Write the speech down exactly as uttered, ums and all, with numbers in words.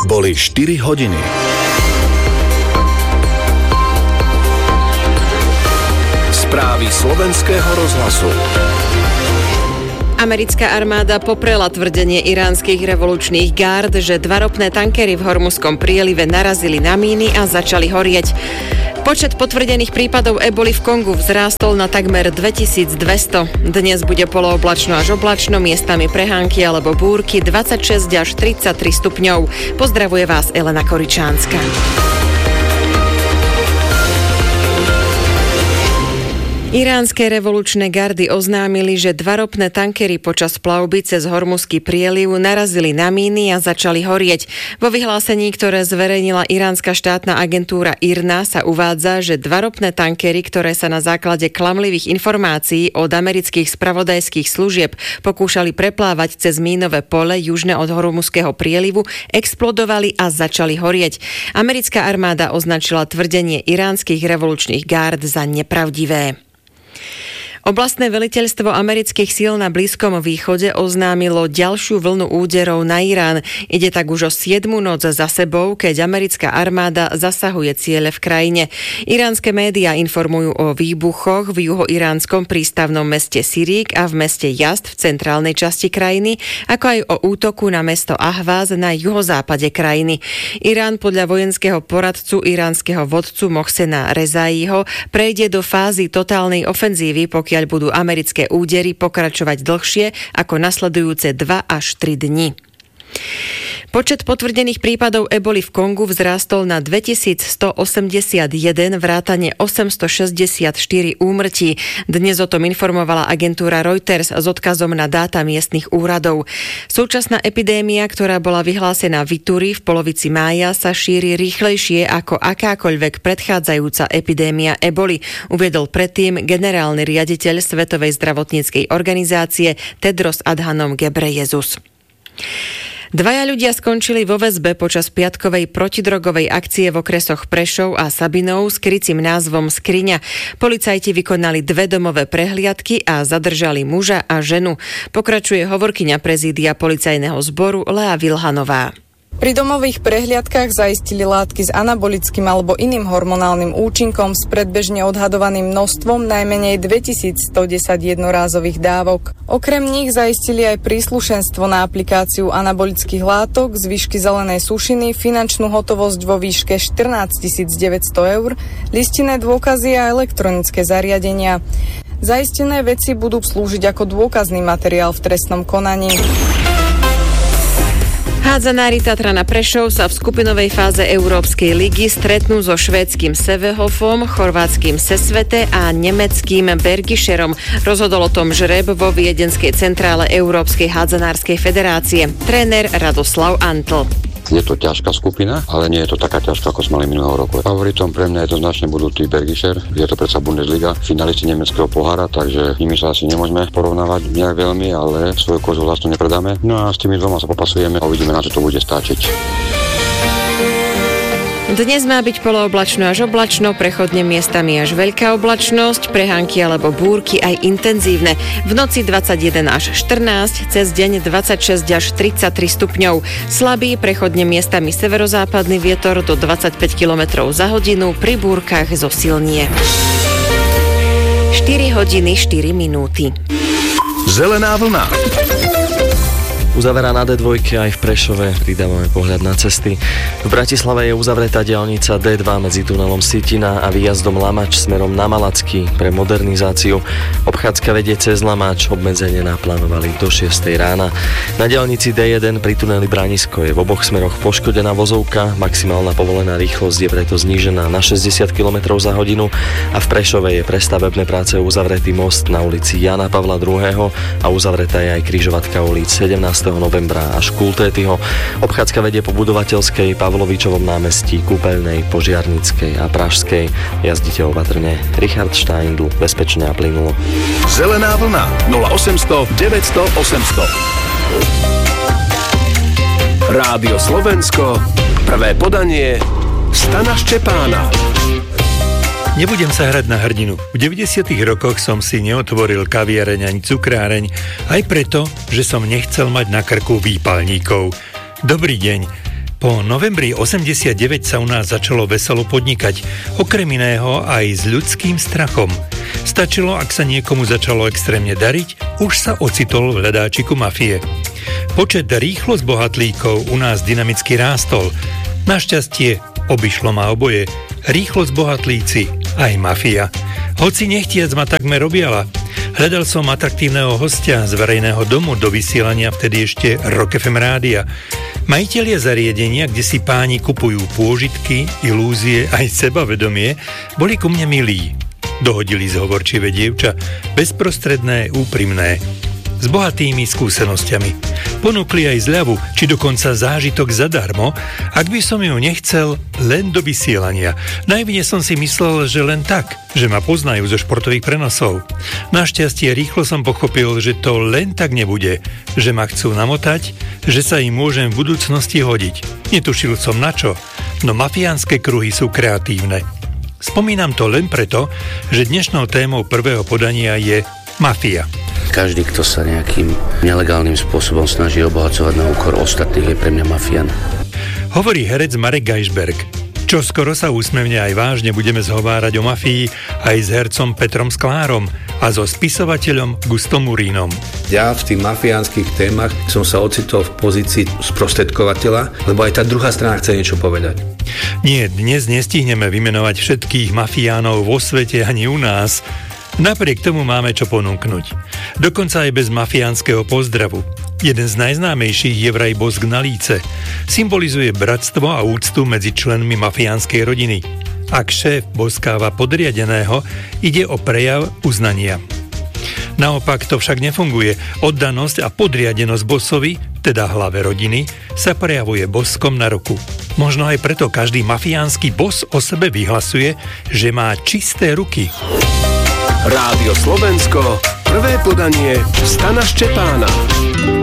boli štyri hodiny. Správy slovenského rozhlasu. Americká armáda poprela tvrdenie iránskych revolučných gárd, že dva ropné tankery v Hormuzskom prielive narazili na míny a začali horieť. Počet potvrdených prípadov eboli v Kongu vzrástol na takmer dvetisícdvesto. Dnes bude polooblačno až oblačno, miestami prehánky alebo búrky, dvadsaťšesť až tridsaťtri stupňov. Pozdravuje vás Elena Koričánska. Iránske revolučné gardy oznámili, že dva ropné tankery počas plavby cez Hormuzský prieliv narazili na míny a začali horieť. Vo vyhlásení, ktoré zverejnila iránska štátna agentúra í er en á, sa uvádza, že dva ropné tankery, ktoré sa na základe klamlivých informácií od amerických spravodajských služieb pokúšali preplávať cez mínové pole južne od Hormuzského prielivu, explodovali a začali horieť. Americká armáda označila tvrdenie iránskych revolučných gárd za nepravdivé. Oblastné veliteľstvo amerických síl na Blízkom východe oznámilo ďalšiu vlnu úderov na Irán. Ide tak už o siedmu noc za sebou, keď americká armáda zasahuje ciele v krajine. Iránske médiá informujú o výbuchoch v juhoiránskom prístavnom meste Sirík a v meste Yazd v centrálnej časti krajiny, ako aj o útoku na mesto Ahvaz na juhozápade krajiny. Irán podľa vojenského poradcu iránskeho vodcu Mohsena Rezaiho prejde do fázy totálnej ofenzívy, pokiaľ pokiaľ budú americké údery pokračovať dlhšie ako nasledujúce dva až tri dni. Počet potvrdených prípadov eboli v Kongu vzrástol na dvetisícstoosemdesiatjeden, vrátane osemstošesťdesiatštyri úmrtí. Dnes o tom informovala agentúra Reuters s odkazom na dáta miestnych úradov. Súčasná epidémia, ktorá bola vyhlásená v Ituri v polovici mája, sa šíri rýchlejšie ako akákoľvek predchádzajúca epidémia eboli, uviedol predtým generálny riaditeľ Svetovej zdravotníckej organizácie Tedros Adhanom Ghebreyesus. Dvaja ľudia skončili vo väzbe počas piatkovej protidrogovej akcie v okresoch Prešov a Sabinov s krycím názvom Skriňa. Policajti vykonali dve domové prehliadky a zadržali muža a ženu. Pokračuje hovorkyňa prezídia policajného zboru Lea Vilhanová. Pri domových prehliadkách zaistili látky s anabolickým alebo iným hormonálnym účinkom s predbežne odhadovaným množstvom najmenej dvetisícstodesať jednorázových dávok. Okrem nich zaistili aj príslušenstvo na aplikáciu anabolických látok, zvyšky zelenej sušiny, finančnú hotovosť vo výške štrnásťtisícdeväťsto eur, listinné dôkazy a elektronické zariadenia. Zaistené veci budú slúžiť ako dôkazný materiál v trestnom konaní. Hádzanári Tatrana Prešov sa v skupinovej fáze Európskej ligy stretnú so švédskym Sevehofom, chorvátskym Sesvete a nemeckým Bergischerom. Rozhodol o tom žreb vo viedenskej centrále Európskej hádzanárskej federácie. Tréner Radoslav Antl. Je to ťažká skupina, ale nie je to taká ťažká, ako sme mali minulého roku. Favoritom pre mňa jednoznačne budú tí Bergischer, je to predsa Bundesliga, finalisti nemeckého pohára, takže nimi sa asi nemôžeme porovnávať nejak veľmi, ale svoju kožu vlastne nepredáme. No a s tými dvoma sa popasujeme a uvidíme, na čo to bude stáčiť. Dnes má byť polooblačno až oblačno, prechodne miestami až veľká oblačnosť, prehánky alebo búrky aj intenzívne. V noci dvadsaťjeden až štrnásť, cez deň dvadsaťšesť až tridsaťtri stupňov. Slabý, prechodne miestami severozápadný vietor do dvadsaťpäť kilometrov za hodinu, pri búrkach zosilnie. štyri hodiny štyri minúty. Zelená vlna. Uzaverá na dé dva aj v Prešove, pridávame pohľad na cesty. V Bratislave je uzavretá diaľnica dé dva medzi tunelom Sitina a výjazdom Lamač smerom na Malacký pre modernizáciu. Obchádzka vedie cez Lamač, obmedzenie naplánovali do šiestej rána. Na diaľnici dé jeden pri tuneli Branisko je v oboch smeroch poškodená vozovka, maximálna povolená rýchlosť je preto znížená na šesťdesiat kilometrov za hodinu a v Prešove je pre stavebné práce uzavretý most na ulici Jana Pavla druhého. a uzavretá je aj križovatka ulic sedemnásteho novembra až Kultétyho. Obchádzka vedie po Budovateľskej, Pavlovičovom námestí, Kúpeľnej, Požiarnickej a Pražskej. Jazdite opatrne. Richard Steindl, bezpečne a plynulo. Zelená vlna nula osemsto deväťsto osemsto. Rádio Slovensko, prvé podanie Stana Ščepána. Nebudem sa hrať na hrdinu. V deväťdesiatych rokoch som si neotvoril kaviareň ani cukráreň, aj preto, že som nechcel mať na krku výpalníkov. Dobrý deň. Po novembri osemdesiatdeväť sa u nás začalo veselo podnikať, okrem iného aj s ľudským strachom. Stačilo, ak sa niekomu začalo extrémne dariť, už sa ocitol v hľadáčiku mafie. Počet rýchlo zbohatlíkov u nás dynamicky rástol. Našťastie obišlo ma oboje, rýchlo zbohatlíci aj mafia. Hoci nechtiac ma takmer objala. Hľadal som atraktívneho hostia z verejného domu do vysielania vtedy ešte Rock ef em rádia. Majitelia zariadenia, kde si páni kupujú pôžitky, ilúzie aj sebavedomie, boli ku mne milí. Dohodili zhovorčivé dievča, bezprostredné, úprimné, s bohatými skúsenosťami. Ponúkli aj zľavu, či dokonca zážitok zadarmo, ak by som ju nechcel len do vysielania. Naivne som si myslel, že len tak, že ma poznajú zo športových prenosov. Našťastie rýchlo som pochopil, že to len tak nebude, že ma chcú namotať, že sa im môžem v budúcnosti hodiť. Netušil som na čo, no mafiánske kruhy sú kreatívne. Spomínam to len preto, že dnešnou témou prvého podania je mafia. Každý, kto sa nejakým nelegálnym spôsobom snaží obohacovať na úkor ostatných, je pre mňa mafián. Hovorí herec Marek Geisberg. Čo skoro sa úsmevne aj vážne budeme zhovárať o mafii aj s hercom Petrom Sklárom a so spisovateľom Gustom Murínom. Ja v tých mafiánskych témach som sa ocitol v pozícii sprostredkovateľa, lebo aj tá druhá strana chce niečo povedať. Nie, dnes nestihneme vymenovať všetkých mafiánov vo svete ani u nás. Napriek tomu máme čo ponúknuť. Dokonca aj bez mafiánskeho pozdravu. Jeden z najznámejších je vraj bosk na líce. Symbolizuje bratstvo a úctu medzi členmi mafiánskej rodiny. Ak šéf boskáva podriadeného, ide o prejav uznania. Naopak to však nefunguje. Oddanosť a podriadenosť bossovi, teda hlave rodiny, sa prejavuje boskom na ruku. Možno aj preto každý mafiánsky bos o sebe vyhlasuje, že má čisté ruky. Rádio Slovensko, prvé podanie Stana Ščepána.